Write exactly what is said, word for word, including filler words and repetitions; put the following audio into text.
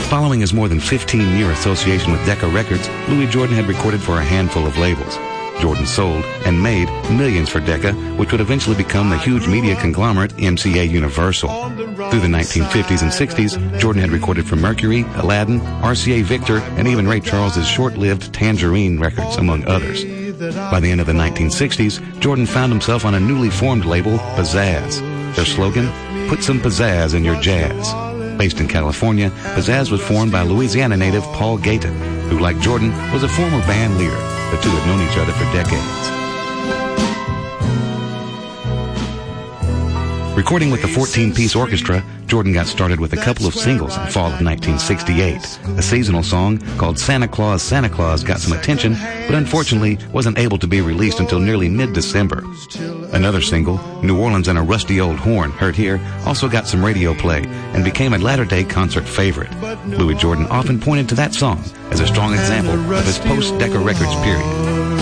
Following his more than fifteen-year association with Decca Records, Louis Jordan had recorded for a handful of labels. Jordan sold and made millions for Decca, which would eventually become the huge media conglomerate M C A Universal. Through the nineteen fifties and sixties, Jordan had recorded for Mercury, Aladdin, R C A Victor, and even Ray Charles' short-lived Tangerine Records, among others. By the end of the nineteen sixties, Jordan found himself on a newly formed label, Pizzazz. Their slogan, "Put some pizzazz in your jazz." Based in California, Pizzazz was formed by Louisiana native Paul Gayton, who, like Jordan, was a former band leader. The two had known each other for decades. Recording with the fourteen-piece orchestra, Jordan got started with a couple of singles in fall of nineteen sixty-eight. A seasonal song called Santa Claus, Santa Claus got some attention, but unfortunately wasn't able to be released until nearly mid-December. Another single, New Orleans and a Rusty Old Horn, heard here, also got some radio play and became a latter-day concert favorite. Louis Jordan often pointed to that song as a strong example of his post-Decca Records period.